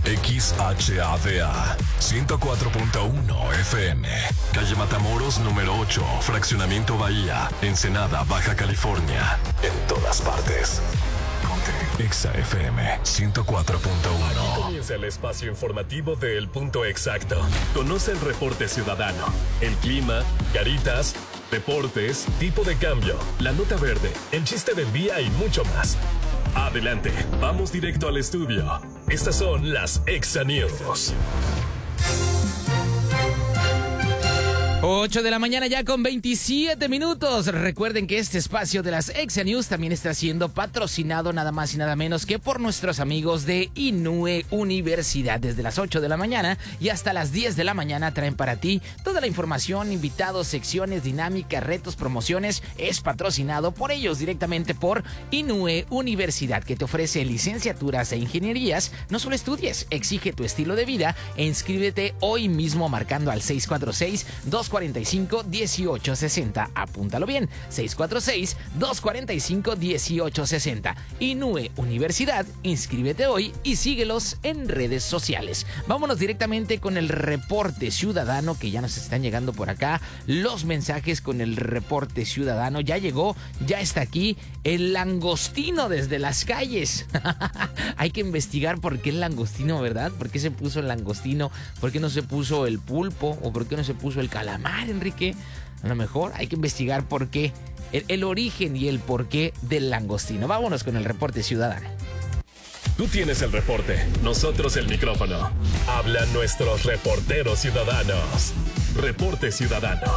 XHADA 104.1 FM. Calle Matamoros, número 8, Fraccionamiento Bahía, Ensenada, Baja California. En todas partes. Ponte Exa FM 104.1. Comienza el espacio informativo de El Punto Exacto. Conoce el reporte ciudadano, el clima, caritas, deportes, tipo de cambio, la nota verde, el chiste del día y mucho más. Adelante, vamos directo al estudio. Estas son las Exa News. 8 de la mañana ya con 27 minutos. Recuerden que este espacio de las Exa News también está siendo patrocinado nada más y nada menos que por nuestros amigos de Inúe Universidad. Desde las 8 de la mañana y hasta las 10 de la mañana traen para ti toda la información, invitados, secciones, dinámicas, retos, promociones. Es patrocinado por ellos directamente por Inúe Universidad, que te ofrece licenciaturas e ingenierías. No solo estudies, exige tu estilo de vida e inscríbete hoy mismo marcando al 646-245-1860. Apúntalo bien, 646-245-1860. Inúe Universidad, inscríbete hoy y síguelos en redes sociales. Vámonos directamente con el reporte ciudadano, que ya nos están llegando por acá los mensajes con el reporte ciudadano. Ya llegó, ya está aquí el langostino desde las calles. Hay que investigar por qué el langostino, ¿verdad? ¿Por qué se puso el langostino? ¿Por qué no se puso el pulpo? ¿O por qué no se puso el calamar, Enrique? A lo mejor hay que investigar por qué, el origen y el porqué del langostino. Vámonos con el reporte ciudadano. Tú tienes el reporte, nosotros el micrófono. Hablan nuestros reporteros ciudadanos. Reporte ciudadano.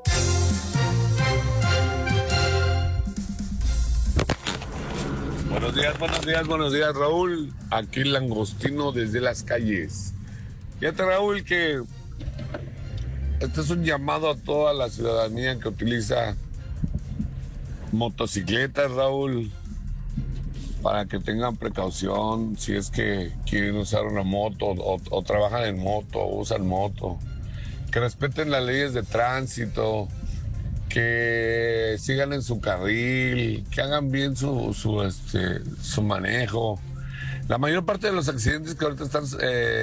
Buenos días, Raúl. Aquí el langostino desde las calles. Fíjate, Raúl, que este es un llamado a toda la ciudadanía que utiliza motocicletas, Raúl, para que tengan precaución si es que quieren usar una moto o trabajan en moto o usan moto. Que respeten las leyes de tránsito, que sigan en su carril, que hagan bien su manejo. La mayor parte de los accidentes que ahorita están,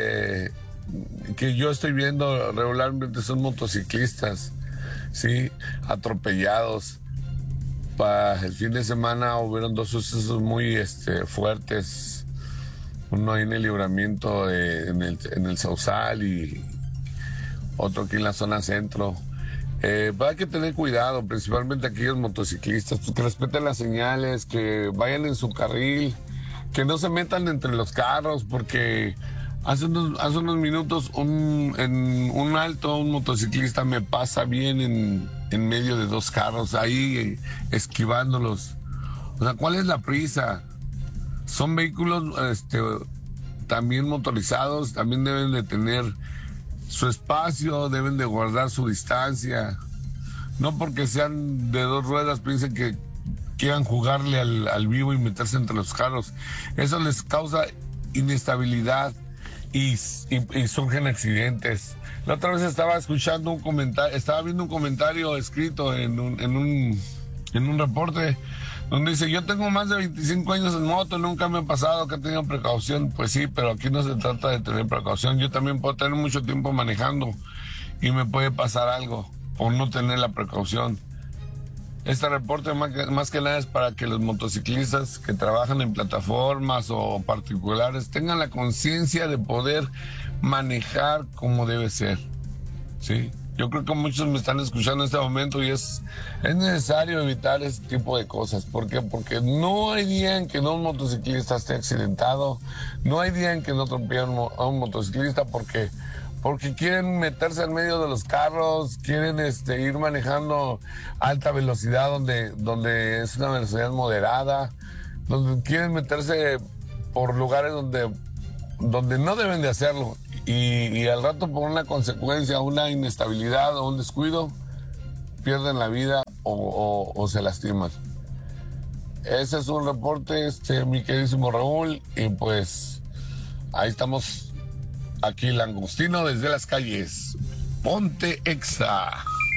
que yo estoy viendo regularmente, son motociclistas, ¿sí? Atropellados. Para el fin de semana hubieron dos sucesos muy fuertes. Uno ahí en el Libramiento, en el Sausal, y otro aquí en la zona centro. Hay que tener cuidado, principalmente aquellos motociclistas, pues, que respeten las señales, que vayan en su carril, que no se metan entre los carros, porque hace unos minutos en un alto un motociclista me pasa bien en medio de dos carros, ahí esquivándolos. O sea, ¿cuál es la prisa? Son vehículos también motorizados, también deben de tener su espacio, deben de guardar su distancia. No porque sean de dos ruedas piensen que quieran jugarle al vivo y meterse entre los carros. Eso les causa inestabilidad y surgen accidentes. La otra vez estaba viendo un comentario escrito en un reporte donde dice: yo tengo más de 25 años en moto, nunca me ha pasado que he tenido precaución. Pues sí, pero aquí no se trata de tener precaución. Yo también puedo tener mucho tiempo manejando y me puede pasar algo por no tener la precaución. Este reporte más que nada es para que los motociclistas que trabajan en plataformas o particulares tengan la conciencia de poder manejar como debe ser, ¿sí? Yo creo que muchos me están escuchando en este momento y es necesario evitar ese tipo de cosas. ¿Por qué? Porque no hay día en que un motociclista esté accidentado, no hay día en que no atropellen a un motociclista porque quieren meterse en medio de los carros, quieren ir manejando a alta velocidad donde es una velocidad moderada, donde quieren meterse por lugares donde no deben de hacerlo. Y al rato, por una consecuencia, una inestabilidad o un descuido, pierden la vida o se lastiman. Ese es un reporte, mi queridísimo Raúl, y pues ahí estamos, aquí Langostino desde las calles. Ponte Exa.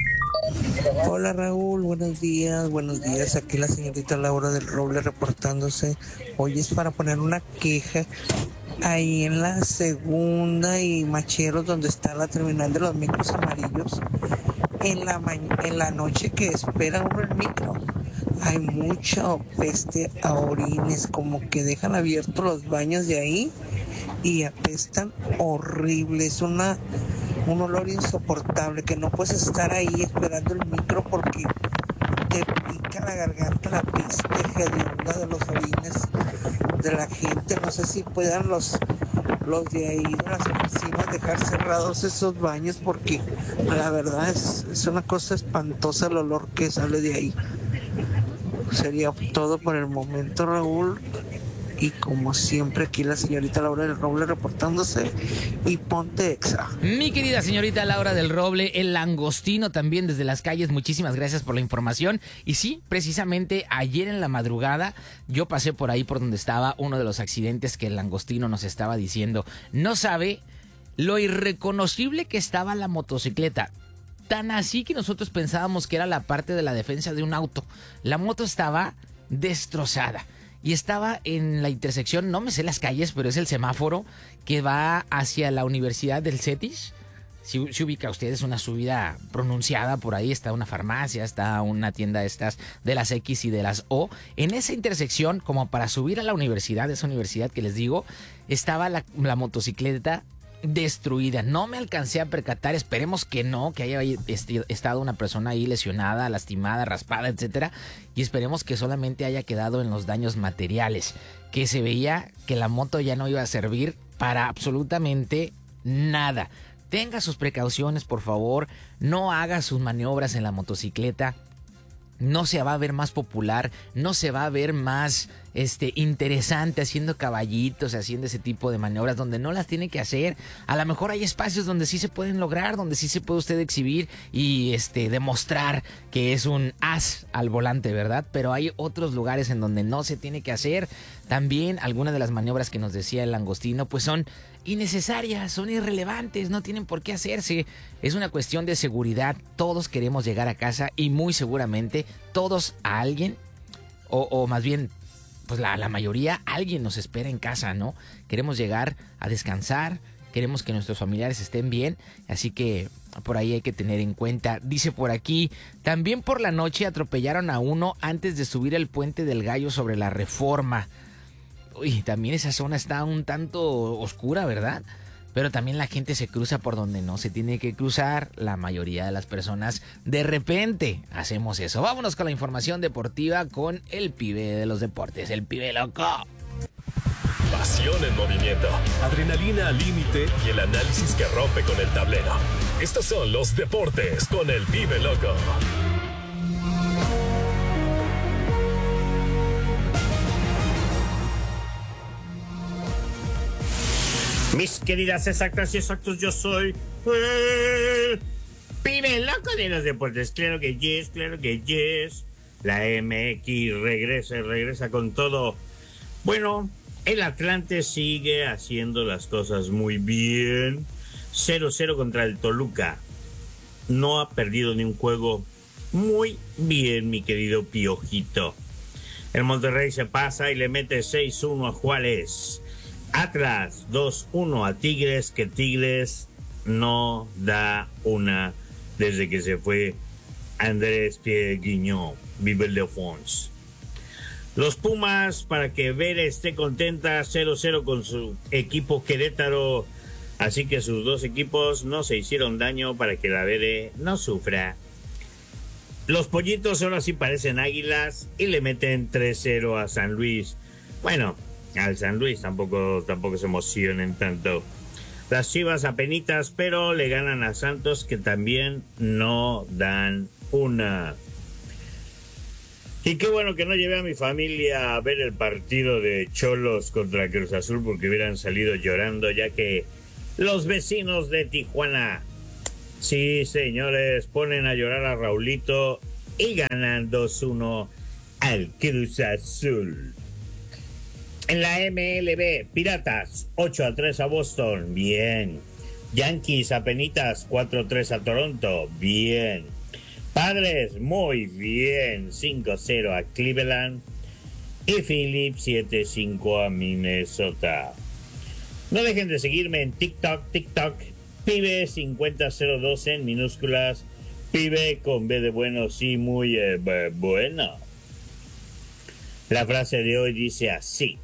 Hola Raúl, buenos días, aquí la señorita Laura del Roble reportándose. Hoy es para poner una queja ahí en la segunda y Macheros, donde está la terminal de los micros amarillos, en la noche que espera uno el micro, hay mucha peste a orines, como que dejan abiertos los baños de ahí y apestan horrible. Es un olor insoportable, que no puedes estar ahí esperando el micro porque te pica la garganta la peste hedionda de los orines de la gente. No sé si puedan los de ahí de las oficinas dejar cerrados esos baños, porque la verdad es una cosa espantosa el olor que sale de ahí. Sería todo por el momento, Raúl. Y como siempre, aquí la señorita Laura del Roble reportándose, y ponte exa. Mi querida señorita Laura del Roble, el langostino también desde las calles, muchísimas gracias por la información. Y sí, precisamente ayer en la madrugada yo pasé por ahí por donde estaba uno de los accidentes que el langostino nos estaba diciendo. No sabe lo irreconocible que estaba la motocicleta. Tan así que nosotros pensábamos que era la parte de la defensa de un auto. La moto estaba destrozada. Y estaba en la intersección, no me sé las calles, pero es el semáforo que va hacia la Universidad del CETIS. Si ubica usted, es una subida pronunciada, por ahí está una farmacia, está una tienda estas de las X y de las O. En esa intersección, como para subir a la universidad, esa universidad que les digo, estaba la motocicleta destruida. No me alcancé a percatar, esperemos que no, que haya estado una persona ahí lesionada, lastimada, raspada, etcétera, y esperemos que solamente haya quedado en los daños materiales, que se veía que la moto ya no iba a servir para absolutamente nada. Tenga sus precauciones, por favor, no haga sus maniobras en la motocicleta. No se va a ver más popular, no se va a ver más interesante haciendo caballitos, haciendo ese tipo de maniobras donde no las tiene que hacer. A lo mejor hay espacios donde sí se pueden lograr, donde sí se puede usted exhibir y demostrar que es un as al volante, ¿verdad? Pero hay otros lugares en donde no se tiene que hacer. También algunas de las maniobras que nos decía el langostino pues son innecesarias, son irrelevantes, no tienen por qué hacerse. Es una cuestión de seguridad. Todos queremos llegar a casa y muy seguramente todos a alguien, o más bien pues la mayoría, alguien nos espera en casa, ¿no? Queremos llegar a descansar, queremos que nuestros familiares estén bien, así que por ahí hay que tener en cuenta. Dice por aquí, también por la noche atropellaron a uno antes de subir el puente del Gallo sobre la Reforma. Uy, también esa zona está un tanto oscura, ¿verdad? Pero también la gente se cruza por donde no se tiene que cruzar. La mayoría de las personas de repente hacemos eso. Vámonos con la información deportiva con el pibe de los deportes, el pibe loco. Pasión en movimiento, adrenalina al límite y el análisis que rompe con el tablero. Estos son los deportes con el pibe loco. Mis queridas exactas y exactos, yo soy el pibe loco de los deportes. Claro que yes, claro que yes. La MX regresa con todo. Bueno, el Atlante sigue haciendo las cosas muy bien. 0-0 contra el Toluca. No ha perdido ni un juego. Muy bien, mi querido Piojito. El Monterrey se pasa y le mete 6-1 a Juárez. Atlas 2-1 a Tigres, que Tigres no da una desde que se fue Andrés Pierre Guignon. Vive el Defons. Los Pumas, para que Vera esté contenta, 0-0 con su equipo Querétaro. Así que sus dos equipos no se hicieron daño para que la Vere no sufra. Los Pollitos ahora sí parecen águilas y le meten 3-0 a San Luis. Bueno, al San Luis tampoco se emocionen tanto. Las Chivas apenitas, pero le ganan a Santos, que también no dan una. Y qué bueno que no llevé a mi familia a ver el partido de Cholos contra Cruz Azul, porque hubieran salido llorando, ya que los vecinos de Tijuana, sí señores, ponen a llorar a Raulito y ganan 2-1 al Cruz Azul. En la MLB, Piratas 8-3 a Boston, bien. Yankees apenitas 4-3 a Toronto, bien. Padres, muy bien, 5-0 a Cleveland. Y Phillies 7-5 a Minnesota. No dejen de seguirme en TikTok, Pibe5002 en minúsculas, Pibe con B de bueno, sí, muy bueno. La frase de hoy dice así: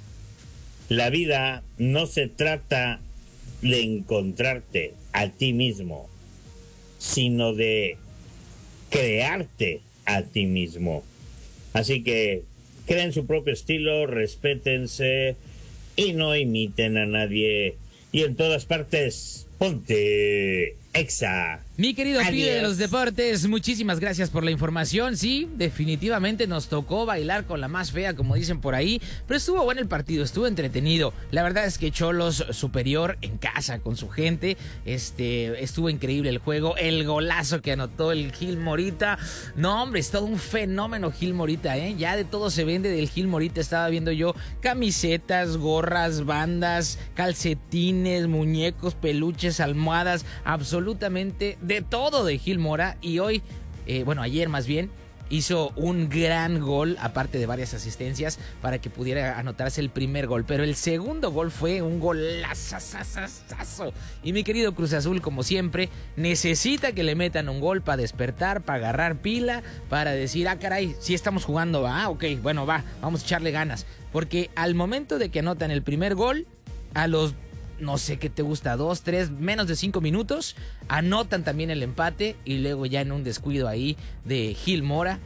la vida no se trata de encontrarte a ti mismo, sino de crearte a ti mismo. Así que creen su propio estilo, respétense y no imiten a nadie. Y en todas partes, ponte Exa. Mi querido Adiós. Pibe de los deportes, muchísimas gracias por la información. Sí, definitivamente nos tocó bailar con la más fea, como dicen por ahí, pero estuvo bueno el partido, estuvo entretenido. La verdad es que Xolos superior en casa con su gente. Estuvo increíble el juego, el golazo que anotó el Gil Morita. No, hombre, es todo un fenómeno Gil Morita, ¿eh? Ya de todo se vende del Gil Morita. Estaba viendo yo camisetas, gorras, bandas, calcetines, muñecos, peluches, almohadas, absolutamente de todo de Gil Mora. Y hoy, ayer más bien, hizo un gran gol, aparte de varias asistencias, para que pudiera anotarse el primer gol. Pero el segundo gol fue un golazazazazazo. Y mi querido Cruz Azul, como siempre, necesita que le metan un gol para despertar, para agarrar pila, para decir, caray, sí estamos jugando, va, ok, bueno, vamos a echarle ganas. Porque al momento de que anotan el primer gol, a los no sé qué te gusta, 2, 3, menos de 5 minutos, anotan también el empate y luego ya en un descuido ahí de Gil Mora,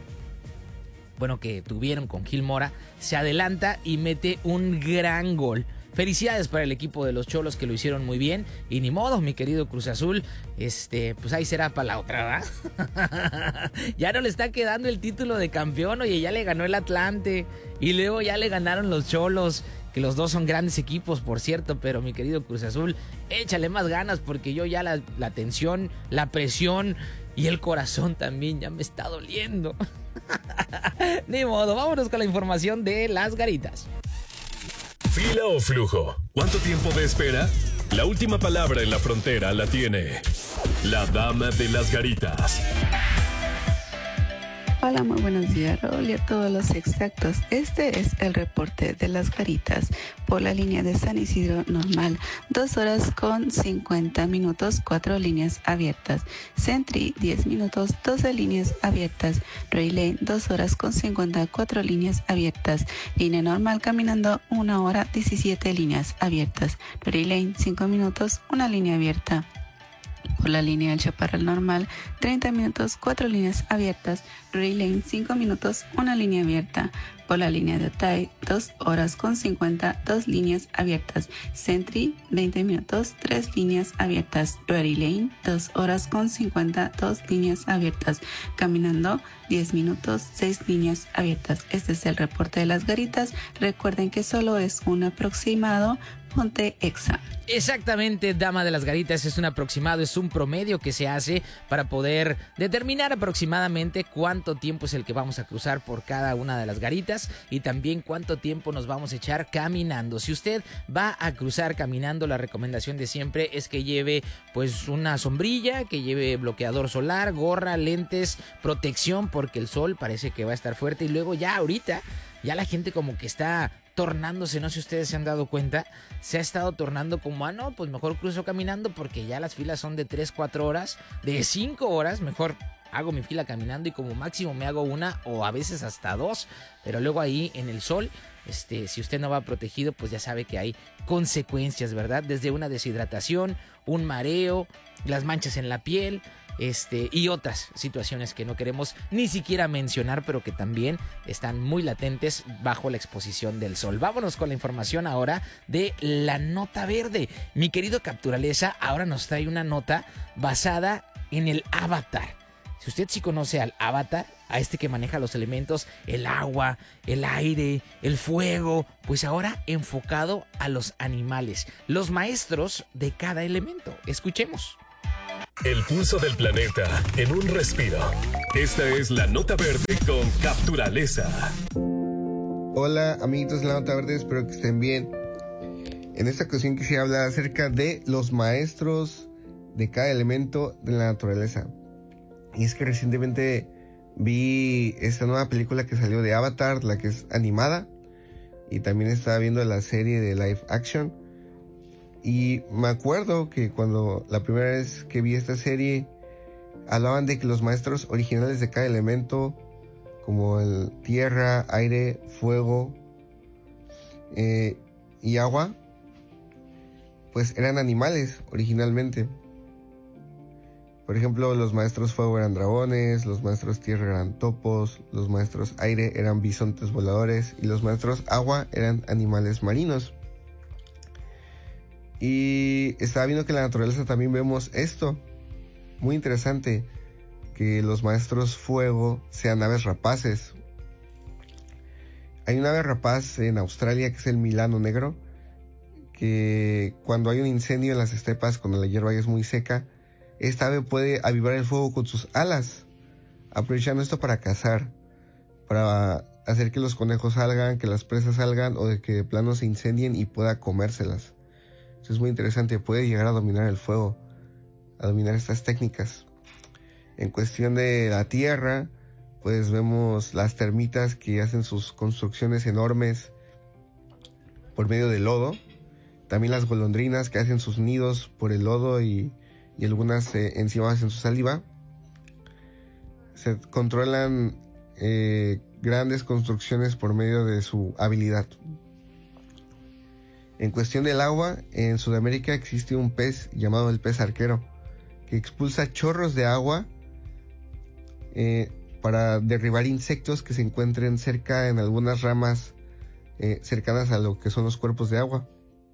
que tuvieron con Gil Mora, se adelanta y mete un gran gol. Felicidades para el equipo de los Xolos que lo hicieron muy bien y ni modo, mi querido Cruz Azul, pues ahí será para la otra, ¿verdad? Ya no le está quedando el título de campeón, oye, ya le ganó el Atlante y luego ya le ganaron los Xolos, que los dos son grandes equipos, por cierto, pero mi querido Cruz Azul, échale más ganas porque yo ya la tensión, la presión y el corazón también ya me está doliendo. Ni modo, vámonos con la información de las garitas. ¿Fila o flujo? ¿Cuánto tiempo de espera? La última palabra en la frontera la tiene la dama de las garitas. Hola, muy buenos días, Raúl, y a todos los exactos. Este es el reporte de las garitas por la línea de San Isidro normal, 2 horas con 50 minutos, 4 líneas abiertas. Sentry, 10 minutos, 12 líneas abiertas. Ray Lane, 2 horas con 54 líneas abiertas. Línea normal caminando, 1 hora, 17 líneas abiertas. Ray Lane, 5 minutos, 1 línea abierta. Por la línea del Chaparral normal, 30 minutos, 4 líneas abiertas. Ray Lane, 5 minutos, 1 línea abierta. Por la línea de Otay, 2 horas con 50, 2 líneas abiertas. Sentry, 20 minutos, 3 líneas abiertas. Ray Lane, 2 horas con 50, 2 líneas abiertas. Caminando, 10 minutos, 6 líneas abiertas. Este es el reporte de las garitas. Recuerden que solo es un aproximado. Ponte Exa. Exactamente, dama de las garitas, es un aproximado, es un promedio que se hace para poder determinar aproximadamente cuánto tiempo es el que vamos a cruzar por cada una de las garitas y también cuánto tiempo nos vamos a echar caminando. Si usted va a cruzar caminando, la recomendación de siempre es que lleve pues una sombrilla, que lleve bloqueador solar, gorra, lentes, protección, porque el sol parece que va a estar fuerte y luego ya ahorita, ya la gente como que está tornándose, no sé si ustedes se han dado cuenta, se ha estado tornando como, pues mejor cruzo caminando porque ya las filas son de 3, 4 horas, de 5 horas, mejor hago mi fila caminando y como máximo me hago 1 o a veces hasta 2, pero luego ahí en el sol, si usted no va protegido, pues ya sabe que hay consecuencias, ¿verdad? Desde una deshidratación, un mareo, las manchas en la piel, y otras situaciones que no queremos ni siquiera mencionar, pero que también están muy latentes bajo la exposición del sol. Vámonos con la información ahora de la nota verde. Mi querido Capturaleza ahora nos trae una nota basada en el Avatar. Si usted sí conoce al Avatar, a este que maneja los elementos, el agua, el aire, el fuego, pues ahora enfocado a los animales, los maestros de cada elemento. Escuchemos. El pulso del planeta en un respiro. Esta es la nota verde con Capturaleza. Hola amiguitos de la nota verde, espero que estén bien. En esta ocasión quisiera hablar acerca de los maestros de cada elemento de la naturaleza. Y es que recientemente vi esta nueva película que salió de Avatar, la que es animada, y también estaba viendo la serie de live action. Y me acuerdo que cuando la primera vez que vi esta serie, hablaban de que los maestros originales de cada elemento, como el tierra, aire, fuego y agua, pues eran animales originalmente. Por ejemplo, los maestros fuego eran dragones, los maestros tierra eran topos, los maestros aire eran bisontes voladores y los maestros agua eran animales marinos. Y estaba viendo que en la naturaleza también vemos esto, muy interesante, que los maestros fuego sean aves rapaces. Hay una ave rapaz en Australia que es el milano negro, que cuando hay un incendio en las estepas, cuando la hierba ya es muy seca, esta ave puede avivar el fuego con sus alas, aprovechando esto para cazar, para hacer que los conejos salgan, que las presas salgan o de que de plano se incendien y pueda comérselas. Eso es muy interesante, puede llegar a dominar el fuego, a dominar estas técnicas. En cuestión de la tierra, pues vemos las termitas que hacen sus construcciones enormes por medio del lodo. También las golondrinas que hacen sus nidos por el lodo y algunas encima hacen su saliva. Se controlan grandes construcciones por medio de su habilidad. En cuestión del agua, en Sudamérica existe un pez llamado el pez arquero, que expulsa chorros de agua para derribar insectos que se encuentren cerca en algunas ramas cercanas a lo que son los cuerpos de agua.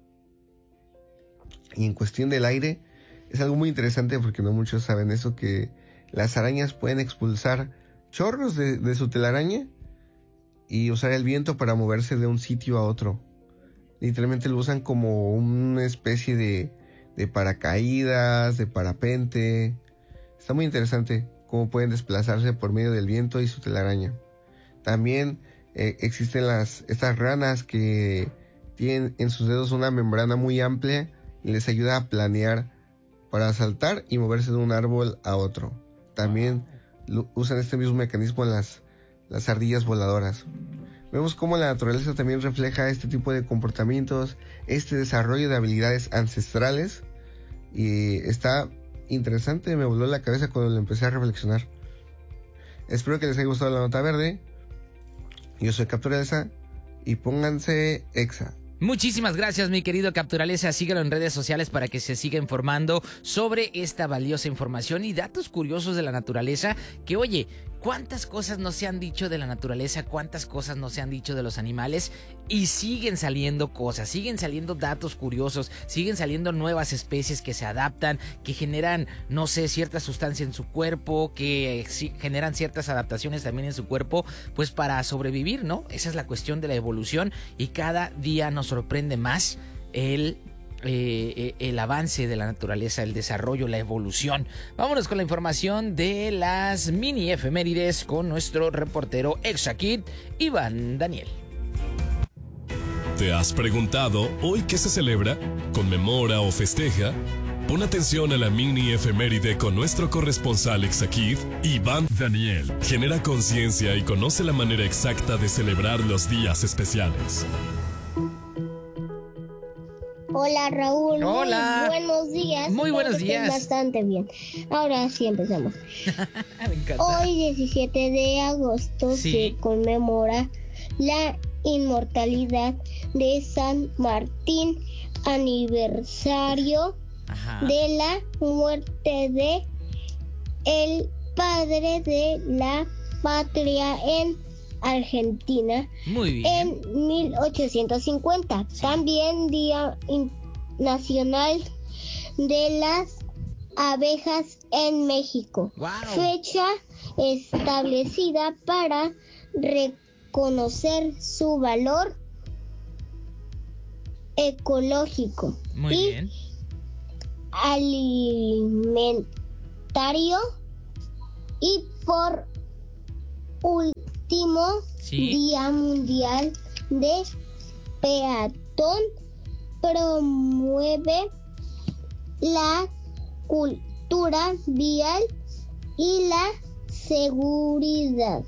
Y en cuestión del aire, es algo muy interesante porque no muchos saben eso, que las arañas pueden expulsar chorros de su telaraña y usar el viento para moverse de un sitio a otro. Literalmente lo usan como una especie de paracaídas, de parapente. Está muy interesante cómo pueden desplazarse por medio del viento y su telaraña. También existen estas ranas que tienen en sus dedos una membrana muy amplia y les ayuda a planear para saltar y moverse de un árbol a otro. También usan este mismo mecanismo las ardillas voladoras. Vemos cómo la naturaleza también refleja este tipo de comportamientos, este desarrollo de habilidades ancestrales, y está interesante, me voló la cabeza cuando lo empecé a reflexionar. Espero que les haya gustado la nota verde. Yo soy Capturaleza y pónganse exa. Muchísimas gracias, mi querido Capturaleza. Síguelo en redes sociales para que se siga informando sobre esta valiosa información y datos curiosos de la naturaleza. Que oye, ¿cuántas cosas no se han dicho de la naturaleza? ¿Cuántas cosas no se han dicho de los animales? Y siguen saliendo cosas, siguen saliendo datos curiosos, siguen saliendo nuevas especies que se adaptan, que generan, no sé, cierta sustancia en su cuerpo, que generan ciertas adaptaciones también en su cuerpo, pues para sobrevivir, ¿no? Esa es la cuestión de la evolución y cada día nos sorprende más el avance de la naturaleza, el desarrollo, la evolución. Vámonos con la información de las mini efemérides con nuestro reportero ExaKid, Iván Daniel. ¿Te has preguntado hoy qué se celebra, conmemora o festeja? Pon atención a la mini efeméride con nuestro corresponsal ExaKid, Iván Daniel. Genera conciencia y conoce la manera exacta de celebrar los días especiales. Hola Raúl, hola. Muy buenos días. Muy buenos días. Bastante bien. Ahora sí empezamos. Me encanta. Hoy 17 de agosto se conmemora la inmortalidad de San Martín, aniversario de la muerte de el padre de la patria en Argentina. Muy bien. En 1850. También Día Nacional de las Abejas en México. Wow. Fecha establecida para reconocer su valor ecológico bien. Alimentario. Y por último, Día Mundial de Peatón, promueve la cultura vial y la seguridad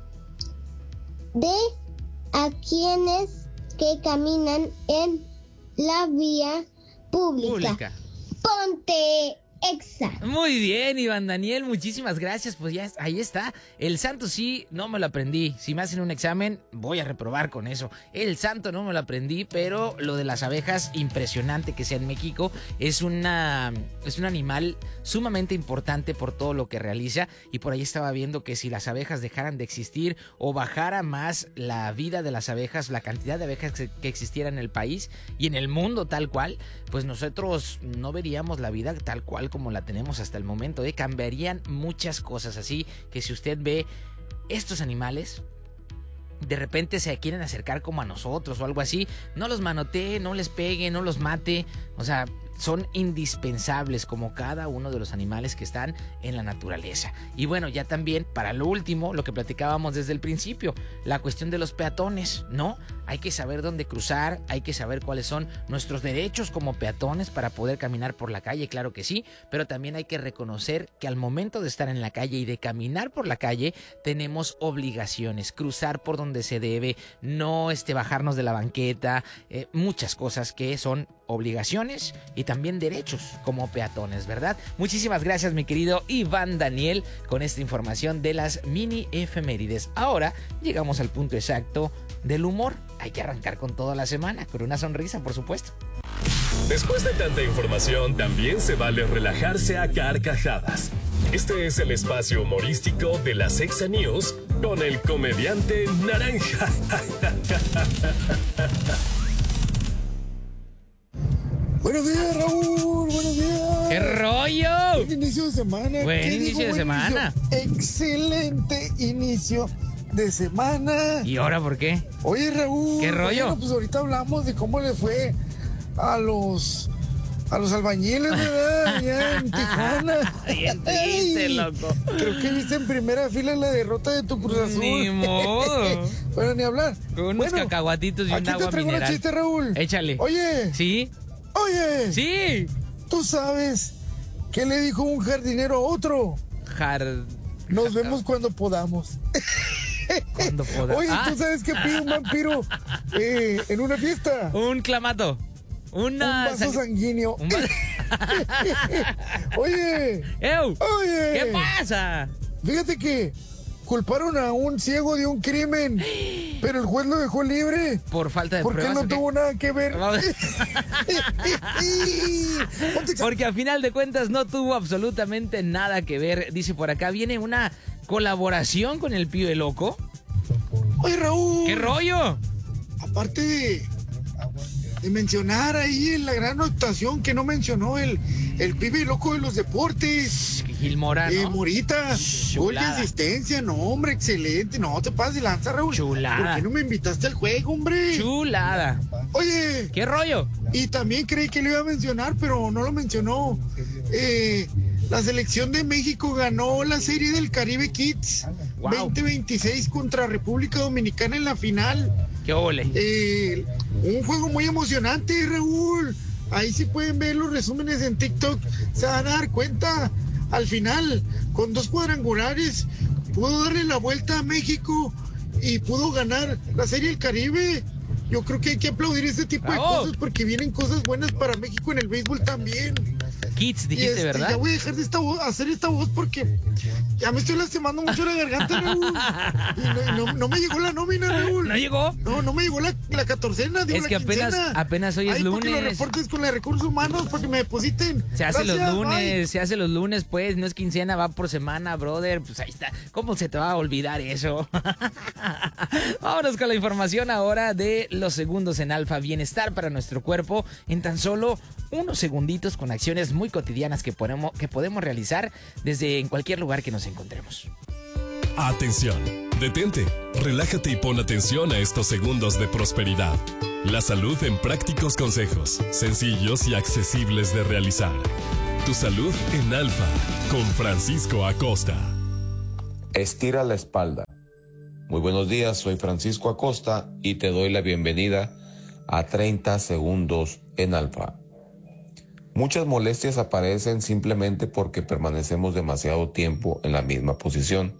de a quienes que caminan en la vía pública. Ponte Exa. Muy bien, Iván Daniel, muchísimas gracias. Pues ya ahí está. El santo sí, no me lo aprendí. Si me hacen un examen, voy a reprobar con eso. El santo no me lo aprendí, pero lo de las abejas, impresionante que sea en México. Es un animal sumamente importante por todo lo que realiza. Y por ahí estaba viendo que si las abejas dejaran de existir o bajara más la vida de las abejas, la cantidad de abejas que existiera en el país y en el mundo tal cual, pues nosotros no veríamos la vida tal cual como la tenemos hasta el momento, cambiarían muchas cosas. Así que si usted ve estos animales, de repente se quieren acercar como a nosotros o algo así, no los manotee, no les pegue, no los mate, o sea, son indispensables como cada uno de los animales que están en la naturaleza. Y bueno, ya también para lo último, lo que platicábamos desde el principio, la cuestión de los peatones, ¿no? Hay que saber dónde cruzar, hay que saber cuáles son nuestros derechos como peatones para poder caminar por la calle, claro que sí, pero también hay que reconocer que al momento de estar en la calle y de caminar por la calle, tenemos obligaciones, cruzar por donde se debe, no bajarnos de la banqueta, muchas cosas que son obligaciones y también derechos como peatones, ¿verdad? Muchísimas gracias, mi querido Iván Daniel, con esta información de las mini efemérides. Ahora llegamos al punto exacto del humor. Hay que arrancar con toda la semana, con una sonrisa, por supuesto. Después de tanta información, también se vale relajarse a carcajadas. Este es el espacio humorístico de la Exa News con el comediante Naranja. Buenos días, Raúl. Buenos días. ¡Qué rollo! Buen inicio de semana. Buen inicio de semana. Excelente inicio de semana. ¿Y ahora por qué? Oye, Raúl. ¿Qué rollo? Bueno, pues ahorita hablamos de cómo le fue a los albañiles, ¿verdad? Allá en Tijuana. Bien triste, loco. Creo que viste en primera fila la derrota de tu Cruz Azul. Ni modo. Bueno, ni hablar. Con unos cacahuatitos y un agua mineral. Aquí te traigo un chiste, Raúl. Échale. Oye. ¿Sí? Oye. Sí. ¿Tú sabes qué le dijo un jardinero a otro? Nos vemos cuando podamos. Cuando podamos. Oye, ¿tú sabes qué pide un vampiro en una fiesta? Un clamato. Un vaso sanguíneo. Oye. Oye. ¿Qué pasa? Fíjate que culparon a un ciego de un crimen, pero el juez lo dejó libre. Por falta de pruebas. Porque no tuvo nada que ver. Porque a final de cuentas no tuvo absolutamente nada que ver. Dice por acá, viene una colaboración con el Pibe Loco. Oye, Raúl. ¿Qué rollo? Aparte de mencionar ahí en la gran actuación que no mencionó el Pibe Loco de los deportes. Gil Mora, ¿no? Morita, gol de asistencia, no, hombre, excelente. No te pases de lanza, Raúl. Chulada. ¿Por qué no me invitaste al juego, hombre? Chulada. Oye. ¿Qué rollo? Y también creí que lo iba a mencionar, pero no lo mencionó. La selección de México ganó la Serie del Caribe Kids 2026 contra República Dominicana en la final. ¡Qué ole! Un juego muy emocionante, Raúl. Ahí sí pueden ver los resúmenes en TikTok. Se van a dar cuenta. Al final, con 2 cuadrangulares, pudo darle la vuelta a México y pudo ganar la Serie del Caribe. Yo creo que hay que aplaudir este tipo de cosas porque vienen cosas buenas para México en el béisbol también. Kids, dijiste, ¿verdad? Ya voy a dejar de hacer esta voz porque ya me estoy lastimando mucho la garganta, Raúl. Y no me llegó la nómina, Raúl. ¿No llegó? No me llegó la catorcena, digo, es que apenas hoy es lunes. Los reportes con los recursos humanos para que me depositen. Se hace los lunes, pues, no es quincena, va por semana, brother. Pues ahí está. ¿Cómo se te va a olvidar eso? Vámonos con la información ahora de los segundos en Alfa. Bienestar para nuestro cuerpo en tan solo unos segunditos con acciones muy cotidianas que podemos realizar desde en cualquier lugar que nos encontremos. Atención, detente, relájate y pon atención a estos segundos de prosperidad. La salud en prácticos consejos, sencillos y accesibles de realizar. Tu salud en Alfa, con Francisco Acosta. Estira la espalda. Muy buenos días, soy Francisco Acosta y te doy la bienvenida a 30 segundos en Alfa. Muchas molestias aparecen simplemente porque permanecemos demasiado tiempo en la misma posición.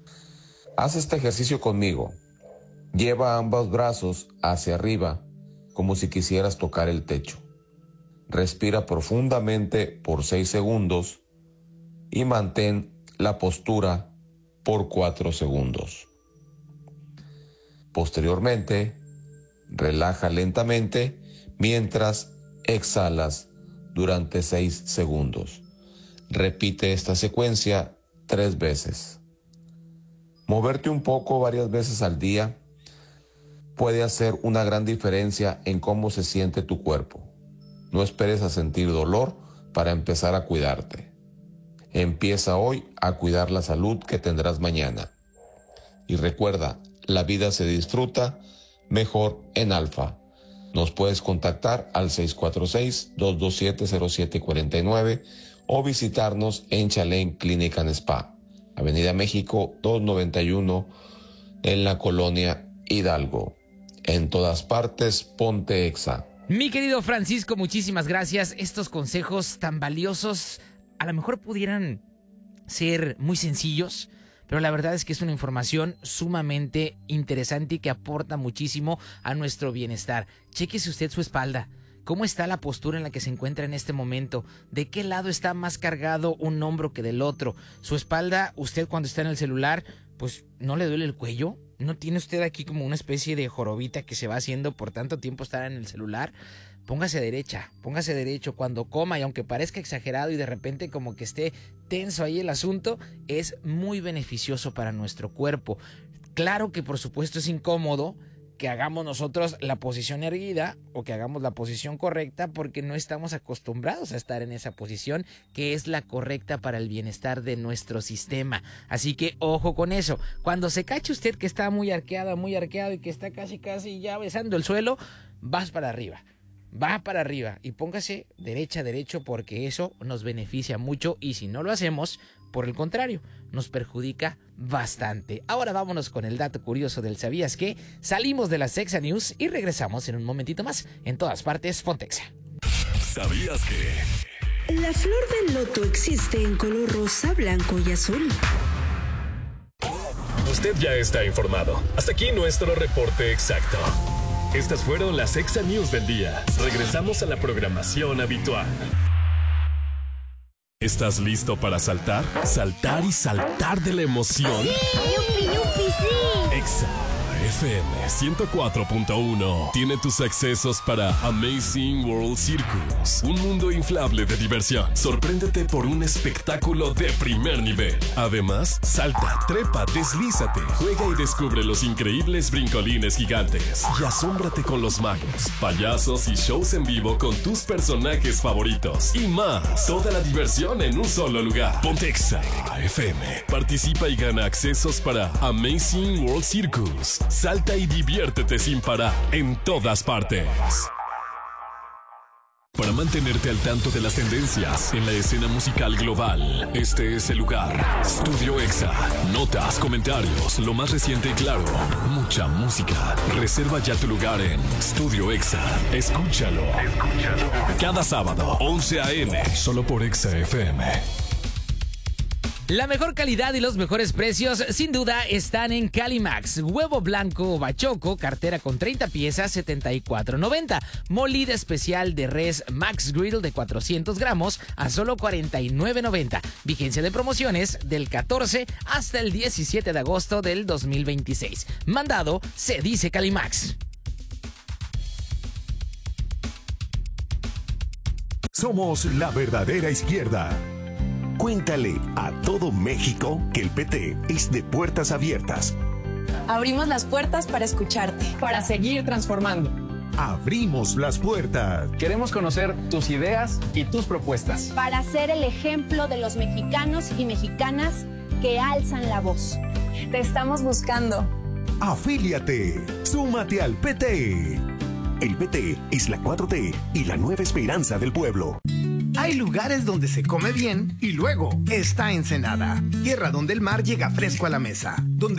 Haz este ejercicio conmigo. Lleva ambos brazos hacia arriba como si quisieras tocar el techo. Respira profundamente por 6 segundos y mantén la postura por 4 segundos. Posteriormente, relaja lentamente mientras exhalas durante 6 segundos. Repite esta secuencia 3 veces. Moverte un poco varias veces al día puede hacer una gran diferencia en cómo se siente tu cuerpo. No esperes a sentir dolor para empezar a cuidarte. Empieza hoy a cuidar la salud que tendrás mañana. Y recuerda, la vida se disfruta mejor en Alfa. Nos puedes contactar al 646-227-0749 o visitarnos en Chalén Clinic and Spa, Avenida México 291, en la colonia Hidalgo. En todas partes, ponte Exa. Mi querido Francisco, muchísimas gracias. Estos consejos tan valiosos a lo mejor pudieran ser muy sencillos, pero la verdad es que es una información sumamente interesante y que aporta muchísimo a nuestro bienestar. Chéquese usted su espalda. ¿Cómo está la postura en la que se encuentra en este momento? ¿De qué lado está más cargado un hombro que del otro? Su espalda, usted cuando está en el celular, pues ¿no le duele el cuello? ¿No tiene usted aquí como una especie de jorobita que se va haciendo por tanto tiempo estar en el celular? Póngase derecha, póngase derecho cuando coma, y aunque parezca exagerado y de repente como que esté tenso ahí el asunto, es muy beneficioso para nuestro cuerpo. Claro que por supuesto es incómodo que hagamos nosotros la posición erguida o que hagamos la posición correcta porque no estamos acostumbrados a estar en esa posición que es la correcta para el bienestar de nuestro sistema. Así que ojo con eso. Cuando se cache usted que está muy arqueado y que está casi ya besando el suelo, vas para arriba. Va para arriba y póngase derecho porque eso nos beneficia mucho y si no lo hacemos, por el contrario, nos perjudica bastante. Ahora vámonos con el dato curioso del ¿sabías qué? Salimos de las Exa News y regresamos en un momentito más. En todas partes, ponte Exa. ¿Sabías qué? La flor del loto existe en color rosa, blanco y azul. Usted ya está informado. Hasta aquí nuestro reporte exacto. Estas fueron las Exa News del día. Regresamos a la programación habitual. ¿Estás listo para saltar? Saltar y saltar de la emoción. ¡Sí! ¡Yupi, yupi, sí! Exa FM 104.1 tiene tus accesos para Amazing World Circus, un mundo inflable de diversión. Sorpréndete por un espectáculo de primer nivel. Además, salta, trepa, deslízate, juega y descubre los increíbles brincolines gigantes. Y asómbrate con los magos, payasos y shows en vivo con tus personajes favoritos. Y más, toda la diversión en un solo lugar. Ponte Exa FM. Participa y gana accesos para Amazing World Circus. Salta y diviértete sin parar en todas partes. Para mantenerte al tanto de las tendencias en la escena musical global, este es el lugar. Studio Exa. Notas, comentarios, lo más reciente y claro. Mucha música. Reserva ya tu lugar en Studio Exa. Escúchalo. Cada sábado, 11 a.m. Solo por Exa FM. La mejor calidad y los mejores precios, sin duda, están en Calimax. Huevo blanco bachoco, cartera con 30 piezas, $74.90. Molida especial de res Max Grill de 400 gramos a solo $49.90. Vigencia de promociones del 14 hasta el 17 de agosto del 2026. Mandado, se dice Calimax. Somos la verdadera izquierda. Cuéntale a todo México que el PT es de puertas abiertas. Abrimos las puertas para escucharte. Para seguir transformando. Abrimos las puertas. Queremos conocer tus ideas y tus propuestas. Para ser el ejemplo de los mexicanos y mexicanas que alzan la voz. Te estamos buscando. Afíliate. Súmate al PT. El PT es la 4T y la nueva esperanza del pueblo. Hay lugares donde se come bien y luego está Ensenada, tierra donde el mar llega fresco a la mesa, donde